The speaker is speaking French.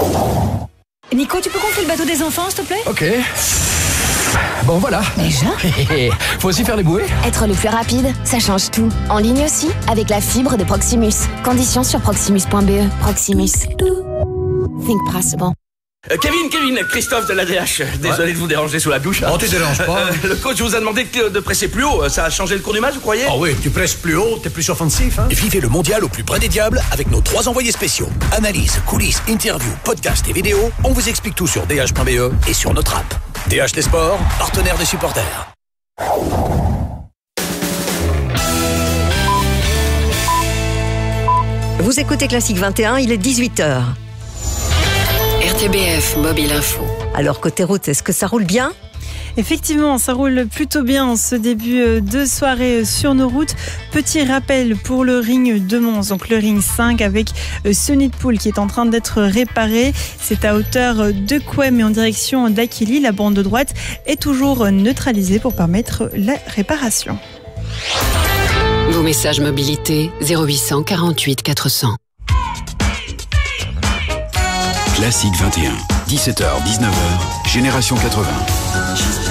Nico, tu peux gonfler le bateau des enfants, s'il te plaît? Ok. Bon, voilà. Déjà? Faut aussi faire les bouées? Être le plus rapide, ça change tout. En ligne aussi, avec la fibre de Proximus. Conditions sur proximus.be. Proximus. Think possible. Kevin, Christophe de l'ADH. Désolé de vous déranger sous la douche. Oh, tu déranges pas. Le coach vous a demandé de presser plus haut. Ça a changé le cours du match, vous croyez? Ah oui, tu presses plus haut, t'es plus offensif, hein. Vivez le mondial au plus près des diables avec nos 3 envoyés spéciaux. Analyse, coulisses, interviews, podcasts et vidéos. On vous explique tout sur dh.be et sur notre app. DH des sports, partenaire des supporters. Vous écoutez Classique 21, il est 18h. RTBF Mobile Info. Alors, côté route, est-ce que ça roule bien ? Effectivement, ça roule plutôt bien en ce début de soirée sur nos routes. Petit rappel pour le ring de Mons, donc le ring 5 avec ce nid de poule qui est en train d'être réparé. C'est à hauteur de Couem et en direction d'Aquilly. La bande de droite est toujours neutralisée pour permettre la réparation. Vos messages mobilité 0800 48 400. Classique 21, 17h-19h, Génération 80.